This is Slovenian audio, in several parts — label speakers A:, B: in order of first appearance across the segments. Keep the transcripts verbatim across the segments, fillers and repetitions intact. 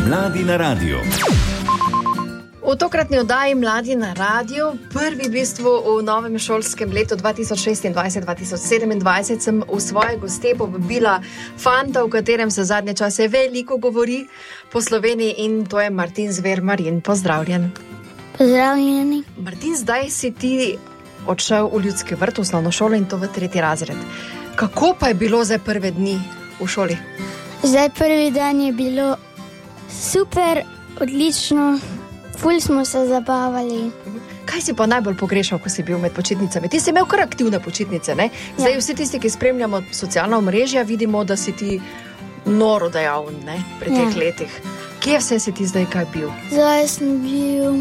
A: Mladi na radiju.
B: V tokratni oddaji Mladi na radiju, prvi v bistvu v novem šolskem letu dva tisoč šestindvajset dva tisoč sedemindvajset, sem v svoje goste povabila fanta, o katerem se zadnje čase veliko govori po Sloveniji, in to je Martin Zver. Marin, pozdravljen.
C: Pozdravljeni.
B: Martin, zdaj si ti odšel v ljudski vrt, v osnovno šolo, in to v tretji razred. Kako pa je bilo zdaj prve dni v šoli?
C: Zdaj prvi dan je bilo super, odlično. Ful smo se zabavali.
B: Kaj si pa najbolj pogrešal, ko si bil med počitnicami? Ti si imel kar aktivne počitnice, ne? Zdaj ja. Vsi tisti, ki spremljamo socialna omrežja, vidimo, da si ti noro dejaven, ne? Pri teh ja. letih. Kje vse si ti zdaj kaj bil?
C: Zdaj sem bil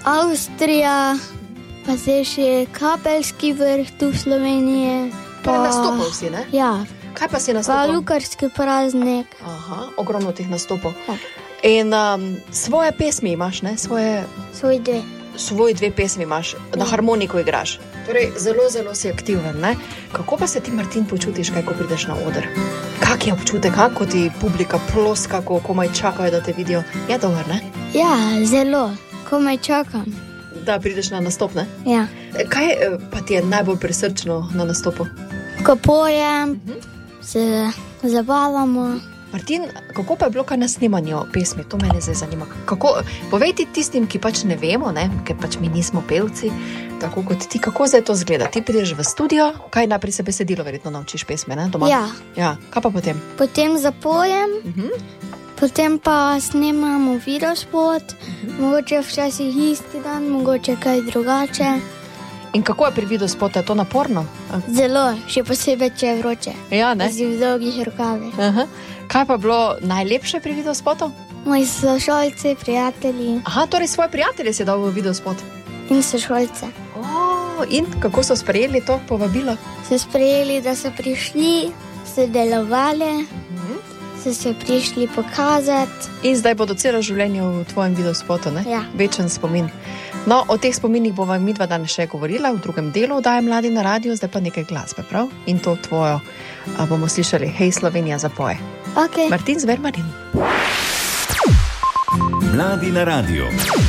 C: Avstrija, pa zdaj še Kapelski vrh tu v Sloveniji.
B: Pa nastopal si, ne?
C: Ja.
B: Kaj pa si nastopal?
C: Pa Lukarski praznik.
B: Aha, ogromno teh nastopov.
C: Ja.
B: In um, svoje pesmi imaš, ne? Svoje...
C: Svoj dve.
B: Svoj dve pesmi imaš, na harmoniko igraš. Torej, zelo, zelo si aktiven, ne? Kako pa se ti, Martin, počutiš, kaj, ko prideš na oder? Kak je občutek, kako ti publika ploska, ko komaj čakajo, da te vidijo? Je dober, ne?
C: Ja, zelo. Komaj čakam.
B: Da prideš na nastop, ne?
C: Ja.
B: Kaj pa ti je najbolj prisrčno na nastopu?
C: Ko pojem, uh-huh. se zabavamo.
B: Martin, kako pa je bilo kaj na snemanju pesmi? To mene zdaj zanima. Kako, povej ti tistim, ki pač ne vemo, ne? Ker pač mi nismo pevci, tako kot ti, kako zdaj to zgleda? Ti prideš v studio, kaj najprej se besedilo verjetno naučiš pesme, ne? Doma?
C: Ja.
B: Ja. Kaj pa potem?
C: Potem zapojem,
B: uh-huh.
C: potem pa snemamo videospot, uh-huh. mogoče včasih isti dan, mogoče kaj drugače.
B: In kako je pri videospotu? Je to naporno?
C: Zelo, še posebej, če je vroče.
B: Ja, ne?
C: Z dolgih rokavih.
B: Aha. Kaj pa je bilo najlepše pri videospotu?
C: Moji sošolci, prijatelji.
B: Aha, torej svoje prijatelje si dal v videospot.
C: In sošolce.
B: Oh, in kako so sprejeli to povabilo?
C: So sprejeli, da so prišli, so delovali,
B: uh-huh.
C: so se prišli pokazati.
B: In zdaj bodo celo življenje v tvojem videospotu, ne?
C: Ja.
B: Večen spomin. No, o teh spominih bova midva danes še govorila v drugem delu oddaje Mladi na radiju, zdaj pa nekaj glasbe, prav? In to tvojo a, bomo slišali. Hej, Slovenija, zapoje.
C: Okay.
B: Martin Zver, Marin.
A: Mladi na radiju.